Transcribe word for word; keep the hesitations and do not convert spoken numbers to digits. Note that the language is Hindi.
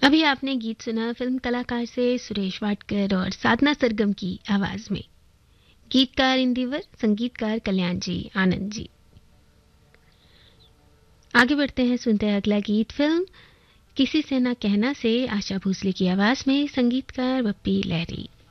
अभी आपने गीत सुना फिल्म कलाकार से सुरेश वाडकर और साधना सरगम की आवाज में। गीतकार इंदिवर, संगीतकार कल्याण जी आनंद जी। आगे बढ़ते हैं, सुनते हैं अगला गीत फिल्म किसी से ना कहना से आशा भोसले की आवाज में, संगीतकार बप्पी लहरी।